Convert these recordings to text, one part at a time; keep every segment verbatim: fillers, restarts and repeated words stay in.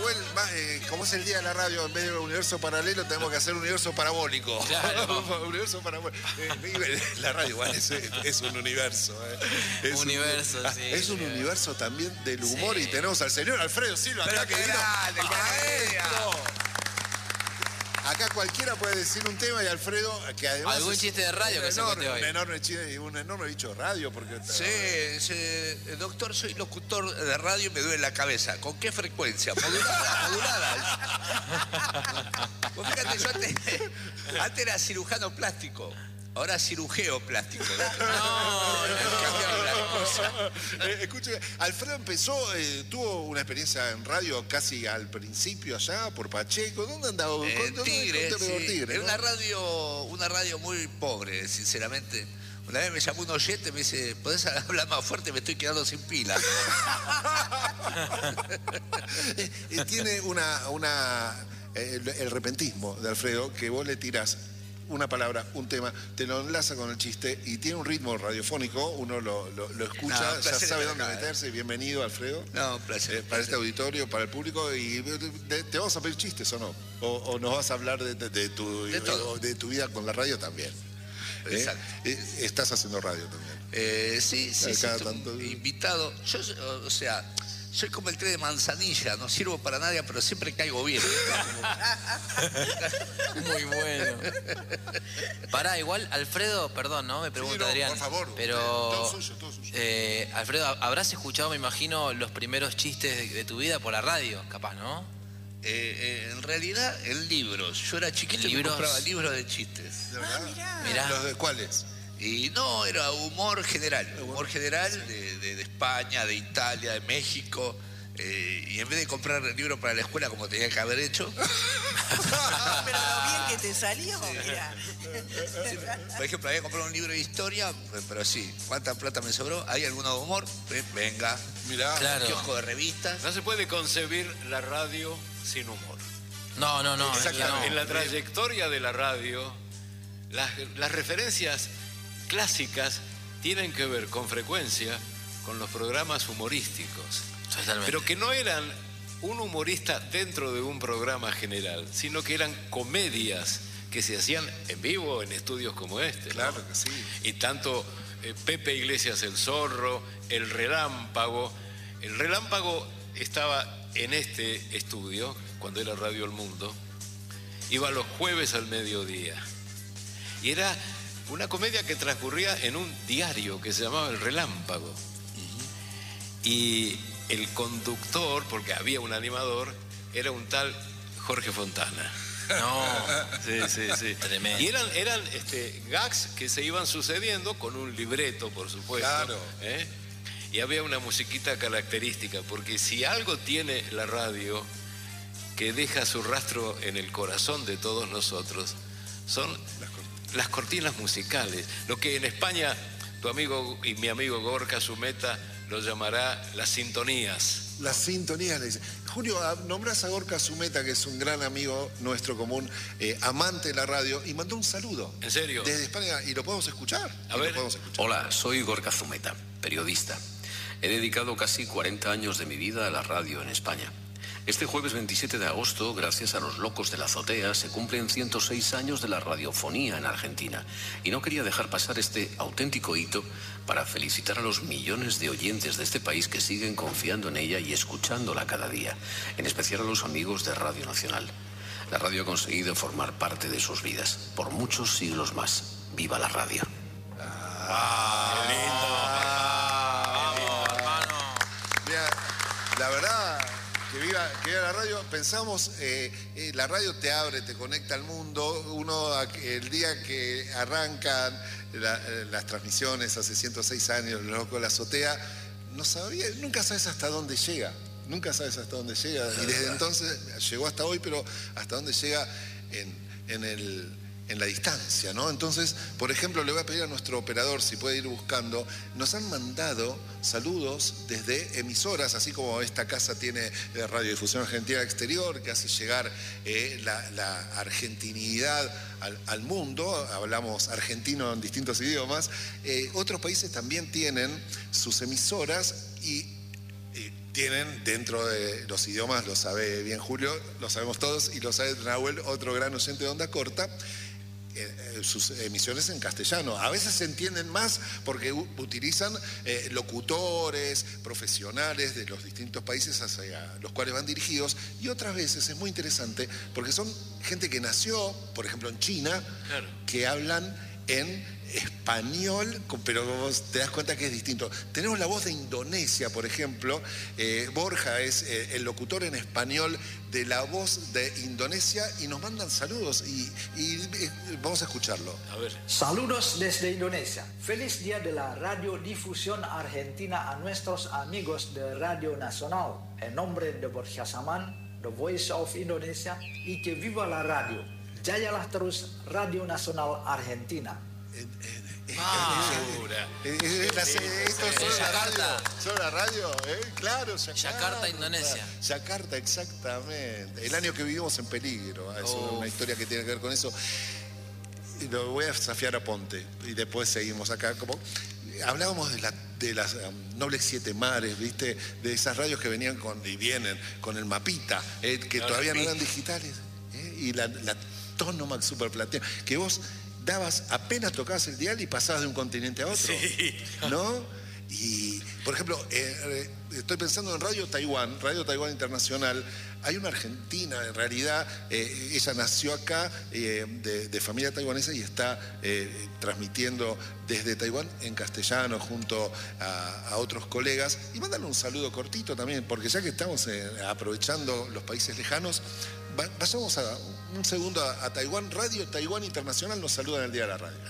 después, eh, como es el día de la radio, en vez de un universo paralelo, tenemos que hacer un universo parabólico. Claro. Un universo parabólico. Eh, la radio igual es, es un universo. Eh. Es universo, un, sí. Es un universo también del humor, sí. Y tenemos al señor Alfredo Silva. Pero acá qué que grande, vino. qué Acá cualquiera puede decir un tema y Alfredo, que además... Algún es chiste de radio que se conté hoy. Un enorme chiste, un enorme bicho de radio, porque... Sí, sí, doctor, soy locutor de radio y me duele la cabeza. ¿Con qué frecuencia? Modulada, modulada. Pues fíjate, yo antes, antes era cirujano plástico. Ahora cirujeo plástico. No, no, cambiaron las cosas. Eh, escuche, Alfredo empezó, eh, tuvo una experiencia en radio casi al principio allá, por Pacheco. ¿Dónde andaba? En ¿Dónde, Tigre, dónde, sí. Tigre, Era ¿no? una radio, una radio muy pobre, sinceramente. Una vez me llamó un oyente y me dice, ¿podés hablar más fuerte? Me estoy quedando sin pila. eh, eh, tiene una, una eh, el, el repentismo de Alfredo, que vos le tirás una palabra, un tema, te lo enlaza con el chiste y tiene un ritmo radiofónico, uno lo, lo, lo escucha, no, ya sabe dónde acá, meterse. Eh. Bienvenido, Alfredo. No, un placer. Eh, para este auditorio, para el público, y te, te vamos a pedir chistes, ¿o no? O, o nos vas a hablar de, de, de, tu, de, todo. de tu vida con la radio también. Exacto. ¿Eh? Estás haciendo radio también. Eh, sí, sí, sí, tanto... invitado. Yo, o sea, soy como el tren de Manzanilla, no sirvo para nadie, pero siempre caigo bien. Muy bueno. Pará, igual, Alfredo, perdón, ¿no? Me pregunta sí, no, Adrián. por favor. Pero, todo suyo, todo suyo. Eh, Alfredo, habrás escuchado, me imagino, los primeros chistes de, de tu vida por la radio, capaz, ¿no? Eh, eh, en realidad, en libros. Yo era chiquito y ¿Libros? compraba libros de chistes. ¿De verdad? Ah, mirá. Mirá. ¿Los de cuáles? Y no, era humor general. Humor general de, de, de España, de Italia, de México. Eh, y en vez de comprar libros para la escuela como tenía que haber hecho... Pero lo bien que te salió, mirá. Por ejemplo, había comprado un libro de historia, pero sí, ¿cuánta plata me sobró? ¿Hay alguno de humor? Venga. Mirá. Claro. Kiosco de revistas. No se puede concebir la radio sin humor. No, no, no. Exactamente. En la trayectoria de la radio, las, las referencias clásicas tienen que ver con frecuencia con los programas humorísticos. Totalmente. Pero que no eran un humorista dentro de un programa general, sino que eran comedias que se hacían en vivo en estudios como este. Claro ¿no? que sí. Y tanto eh, Pepe Iglesias el Zorro, el Relámpago. El Relámpago estaba en este estudio, cuando era Radio El Mundo, iba los jueves al mediodía. Y era una comedia que transcurría en un diario que se llamaba El Relámpago. Y el conductor, porque había un animador, era un tal Jorge Fontana. No. Sí, sí, sí. Tremendo. Y eran, eran este, gags que se iban sucediendo con un libreto, por supuesto. Claro. ¿eh? Y había una musiquita característica, porque si algo tiene la radio que deja su rastro en el corazón de todos nosotros, son las cortinas musicales. Lo que en España tu amigo y mi amigo Gorka Zumeta lo llamará las sintonías. Las sintonías, le dice. Julio, nombrás a Gorka Zumeta, que es un gran amigo nuestro común, eh, amante de la radio, y mandó un saludo. ¿En serio? Desde España, y lo podemos escuchar. A Y ver. lo podemos escuchar. Hola, soy Gorka Zumeta, periodista. He dedicado casi cuarenta años de mi vida a la radio en España. Este jueves veintisiete de agosto, gracias a los locos de la azotea, se cumplen ciento seis años de la radiofonía en Argentina. Y no quería dejar pasar este auténtico hito para felicitar a los millones de oyentes de este país que siguen confiando en ella y escuchándola cada día. En especial a los amigos de Radio Nacional. La radio ha conseguido formar parte de sus vidas por muchos siglos más. ¡Viva la radio! Ah, Qué lindo. Vamos, hermano. Mira, la verdad, que viva, que viva la radio. Pensamos, eh, eh, la radio te abre, te conecta al mundo. Uno, el día que arrancan la, las transmisiones, hace ciento seis años, Los Locos de la Azotea, no sabía, nunca sabes hasta dónde llega. Nunca sabes hasta dónde llega. Y desde entonces, llegó hasta hoy, pero hasta dónde llega en, en el... en la distancia, ¿no? Entonces, por ejemplo, le voy a pedir a nuestro operador, si puede ir buscando, nos han mandado saludos desde emisoras, así como esta casa tiene eh, Radiodifusión Argentina Exterior, que hace llegar eh, la, la argentinidad al, al mundo, hablamos argentino en distintos idiomas. Eh, otros países también tienen sus emisoras y... Eh, tienen dentro de los idiomas, lo sabe bien Julio, lo sabemos todos, y lo sabe Nahuel, otro gran oyente de onda corta, eh, sus emisiones en castellano. A veces se entienden más porque u- utilizan eh, locutores profesionales de los distintos países hacia los cuales van dirigidos, y otras veces es muy interesante porque son gente que nació, por ejemplo, en China, Claro. que hablan en español, pero vos te das cuenta que es distinto. Tenemos la voz de Indonesia, por ejemplo. Eh, Borja es eh, el locutor en español de La Voz de Indonesia y nos mandan saludos y, y, eh, vamos a escucharlo. A ver. Saludos desde Indonesia. Feliz Día de la Radiodifusión Argentina a nuestros amigos de Radio Nacional. En nombre de Borja Saman, The Voice of Indonesia, y que viva la radio. Jayalah terus Radio Nacional Argentina. Eh, eh, Ah. Segura. eh, eh, la- esto es solo la radio, Yakarta. solo la radio, ¿eh? Claro, Yakarta. Yakarta, Indonesia. Yakarta, exactamente. El año que vivimos en peligro, es Oh. una historia que tiene que ver con eso. Y lo voy a desafiar a Ponte y después seguimos acá. Como hablábamos de, la, de las um, Nobles Siete Mares, ¿viste? De esas radios que venían con, y vienen con el mapita, eh, que Claro, todavía no sí. eran digitales, ¿eh? Y la, la Tonomax Super Platinum, que vos dabas, apenas tocabas el dial y pasabas de un continente a otro, Sí. ¿no? Y, por ejemplo, eh, eh, estoy pensando en Radio Taiwán, Radio Taiwán Internacional. Hay una argentina, en realidad, eh, ella nació acá, eh, de, de familia taiwanesa, y está eh, transmitiendo desde Taiwán en castellano junto a, a otros colegas. Y mándale un saludo cortito también, porque ya que estamos eh, aprovechando los países lejanos, va- vayamos a, un segundo a, a Taiwán. Radio Taiwán Internacional nos saluda en el Día de la Radio.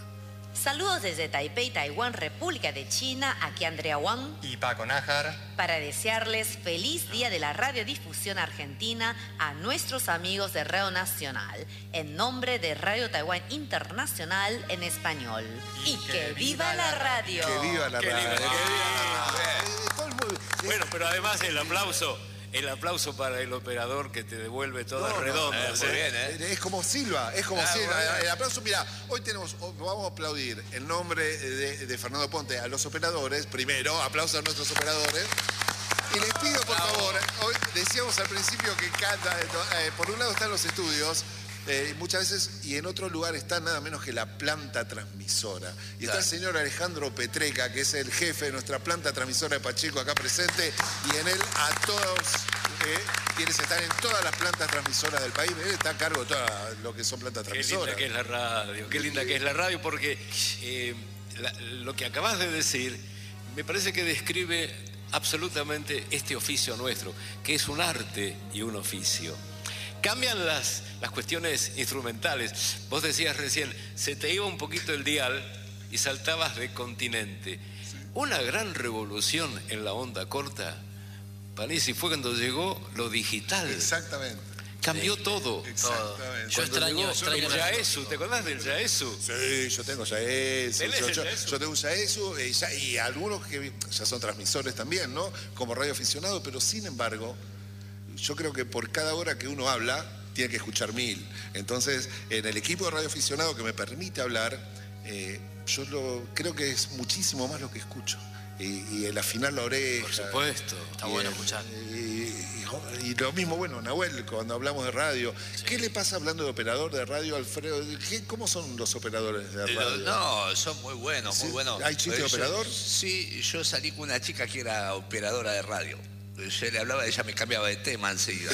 Saludos desde Taipei, Taiwán, República de China, aquí Andrea Wang, y Paco Nájar. para desearles feliz Día de la Radiodifusión Argentina a nuestros amigos de Radio Nacional, en nombre de Radio Taiwán Internacional en español. Y, que, viva la radio. Que viva la Qué radio. lindo, qué Eh, todo el mundo- Bueno, pero además el aplauso, el aplauso para el operador que te devuelve todas No, no, redondas. muy ¿eh? bien, ¿eh? Es como Silva, es como Ah, Silva. bueno. El aplauso, mira, hoy tenemos, vamos a aplaudir en nombre de, de Fernando Ponte a los operadores. Primero, aplausos a nuestros operadores. Y les pido, por favor, hoy decíamos al principio que cada, eh, por un lado están los estudios, eh, muchas veces, y en otro lugar está nada menos que la planta transmisora. Y está Claro. el señor Alejandro Petreca, que es el jefe de nuestra planta transmisora de Pacheco, acá presente, y en él a todos eh, quienes están en todas las plantas transmisoras del país. Él está a cargo de todo lo que son plantas Qué transmisoras. linda que es la radio, qué linda que es la radio, porque eh, la- lo que acabas de decir me parece que describe absolutamente este oficio nuestro, que es un arte y un oficio. Cambian las, las cuestiones instrumentales. Vos decías recién, se te iba un poquito el dial y saltabas de continente. Una gran revolución en la onda corta, Panisi, fue cuando llegó lo digital. Exactamente. Cambió todo. Exactamente. Yo Cuando extraño, llegó extraño el la- Yaesu, ¿te acordás del Yaesu? Sí, yo tengo ya eso. ¿Tenés Yo, el yo- Yaesu? yo tengo un Yaesu eh, ya- y algunos que ya son transmisores también, ¿no? Como radioaficionado, pero sin embargo, yo creo que por cada hora que uno habla, tiene que escuchar mil. Entonces, en el equipo de radioaficionado que me permite hablar, eh, yo lo, creo que es muchísimo más lo que escucho. Y, y el afinar la oreja. Por supuesto. Está y bueno el- escuchar. Y, y- y lo mismo, bueno, Nahuel, cuando hablamos de radio. ¿Qué le pasa hablando de operador de radio, Alfredo? ¿Qué- ¿Cómo son los operadores de radio? No, son muy buenos, Sí, muy buenos. ¿hay chiste de Yo- operador? Sí, yo salí con una chica que era operadora de radio. Yo le hablaba, ella me cambiaba de tema enseguida.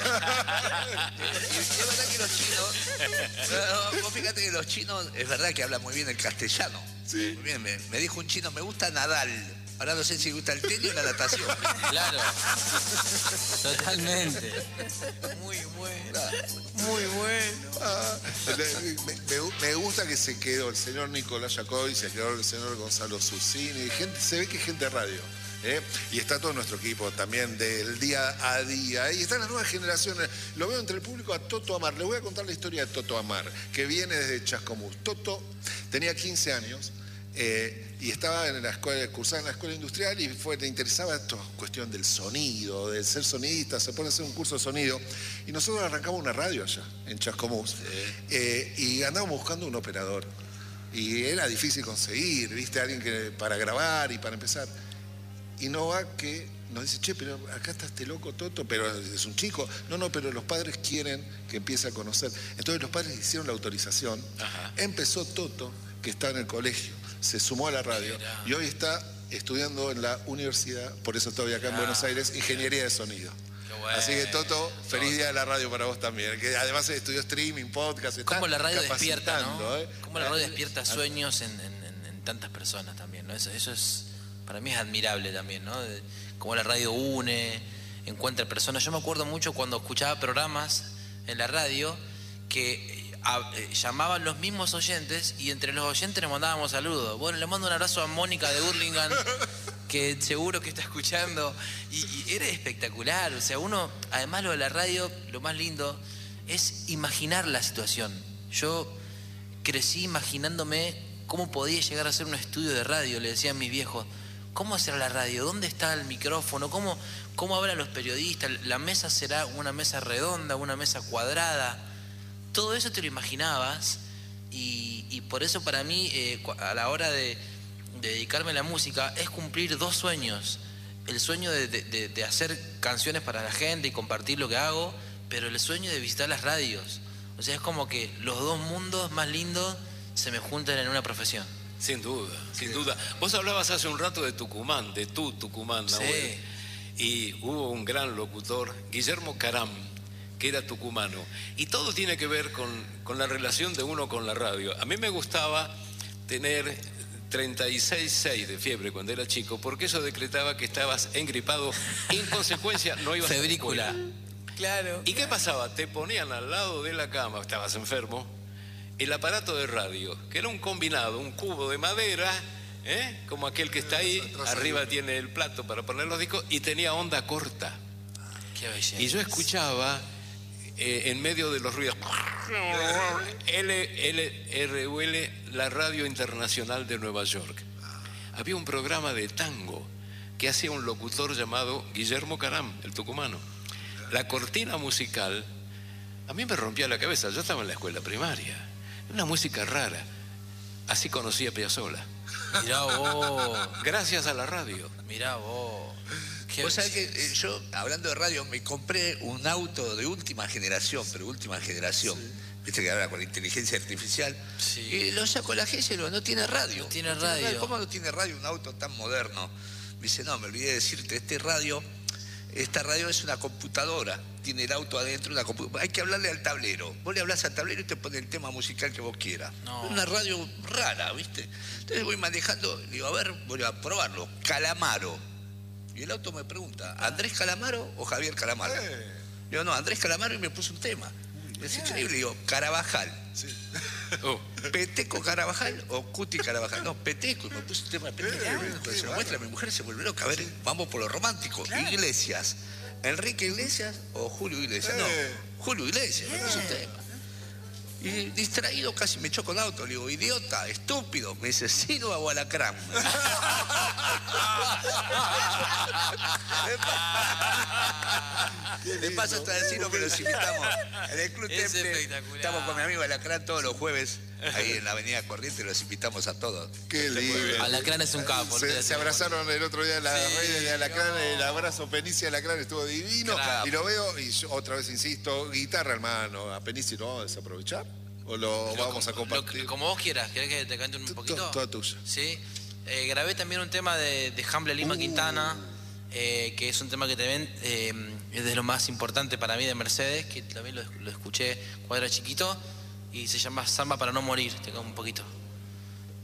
Y es verdad que los chinos, no, no, vos fíjate que los chinos, es verdad que hablan muy bien el castellano. Sí. Muy bien, me, me dijo un chino, me gusta Nadal. Ahora no sé si gusta el tenis o la natación. Claro. Totalmente. Muy bueno. Muy bueno. Ah, me, me- me gusta que se quedó el señor Nicolás Jacobi, se quedó el señor Gonzalo Susini, gente, se ve que es gente de radio. ¿eh? Y está todo nuestro equipo también del día a día. Y están las nuevas generaciones. Lo veo entre el público a Toto Amar. Les voy a contar la historia de Toto Amar, que viene desde Chascomús. Toto tenía quince años. eh, y estaba en la escuela, cursaba en la escuela industrial y fue, le interesaba esto, cuestión del sonido, del ser sonidista, se pone a hacer un curso de sonido. Y nosotros arrancamos una radio allá, en Chascomús, eh, y andábamos buscando un operador. Y era difícil conseguir, ¿viste? Alguien que, para grabar y para empezar. Y no va que nos dice, che, pero acá está este loco Toto, pero es un chico. No, no, pero los padres quieren que empiece a conocer. Entonces los padres hicieron la autorización. Ajá. Empezó Toto, que está en el colegio, se sumó a la radio y hoy está estudiando en la universidad, por eso estoy acá en Buenos Aires, ingeniería de sonido. Bueno, así que Toto, feliz Toto. día de la radio para vos también, que además estudió streaming, podcast. Está ¿Cómo la radio despierta, capacitando, ¿no? ¿eh? ¿Cómo la radio despierta sueños en, en- en- en tantas personas también, ¿no? Eso, eso es, para mí es admirable también, ¿no? De cómo la radio une, encuentra personas. Yo me acuerdo mucho cuando escuchaba programas en la radio que eh, a- eh, llamaban los mismos oyentes y entre los oyentes les mandábamos saludos. Bueno, le mando un abrazo a Mónica de Burlingame, que seguro que está escuchando, y, y era espectacular. O sea, uno, además lo de la radio, lo más lindo es imaginar la situación. Yo crecí imaginándome cómo podía llegar a ser un estudio de radio. Le decían mis viejos, ¿cómo será la radio? ¿Dónde está el micrófono? ¿Cómo, cómo hablan los periodistas? ¿La mesa será una mesa redonda, una mesa cuadrada? Todo eso te lo imaginabas, y, y por eso para mí, eh, cu- a la hora de, de dedicarme a la música, es cumplir dos sueños. El sueño de, de- de- de hacer canciones para la gente y compartir lo que hago, pero el sueño de visitar las radios. O sea, es como que los dos mundos más lindos se me juntan en una profesión. Sin duda, sin duda. Vos hablabas hace un rato de Tucumán, de tu Tucumán, Sí. Nahuel. Y hubo un gran locutor, Guillermo Caram, que era tucumano. Y todo tiene que ver con, con la relación de uno con la radio. A mí me gustaba tener treinta y seis punto seis de fiebre cuando era chico, porque eso decretaba que estabas engripado. En consecuencia, no ibas a la Febrícula. escuela. Claro. ¿Y qué pasaba? Te ponían al lado de la cama, estabas enfermo, el aparato de radio, que era un combinado, un cubo de madera, ¿eh? Como aquel que está ahí, arriba tiene el plato para poner los discos, y tenía onda corta. Qué belleza. Y yo escuchaba eh, en medio de los ruidos L L R U L, la Radio Internacional de Nueva York. Había un programa de tango que hacía un locutor llamado Guillermo Caram, el tucumano. La cortina musical a mí me rompía la cabeza. Yo estaba en la escuela primaria, una música rara. Así conocí a Piazzolla, Mirá vos, gracias a la radio. mirá vos. Qué Vos sabés que belleza. eh, yo, hablando de radio, me compré un auto de última generación, pero última generación. Viste que ahora con la inteligencia artificial. Sí. Y lo saco a la agencia y lo no tiene radio. No tiene radio. ¿Cómo no tiene radio un auto tan moderno? Me dice, no, me olvidé de decirte, este radio, esta radio es una computadora. Tiene el auto adentro, una computadora. Hay que hablarle al tablero. Vos le hablás al tablero y te pone el tema musical que vos quieras. No. Una radio rara, ¿viste? Entonces voy manejando, digo, a ver, voy a probarlo. Calamaro. Y el auto me pregunta, ¿Andrés Calamaro o Javier Calamaro? Digo, no, Andrés Calamaro, y me puso un tema. Es increíble, digo, Carabajal. Oh, ¿Peteco Carabajal o Cuti Carabajal? No, Peteco, y me puso un tema de Peteco. Cuando se lo muestra, mi mujer se vuelve loca. A ver, vamos por lo romántico. Iglesias. ¿Enrique Iglesias o Julio Iglesias? No, Julio Iglesias, me puso un tema. Y distraído casi me choco el auto. Le digo, idiota, estúpido. Me dice, Silva o Alacrán. De paso está decirlo que los invitamos en el Club Es Temple. espectacular. Estamos con mi amigo Alacrán todos los jueves, ahí en la Avenida Corrientes, los invitamos a todos. Qué lindo. Alacrán es un capo. Se, no te se abrazaron el otro día la Sí, reina de Alacrán, no. el abrazo Penici Alacrán estuvo divino. Claro. Y lo veo, y yo otra vez insisto, guitarra, hermano, a Penici lo vamos a desaprovechar o lo Lo- vamos a lo- compartir. como vos quieras, ¿querés que te cante un To- poquito? toda tuya. Sí. Eh, grabé también un tema de, de Hamble Lima Uh. Quintana, eh, que es un tema que también eh, es de lo más importante para mí de Mercedes, que también lo, lo escuché cuando era chiquito, y se llama Samba para no morir. Te cago un poquito.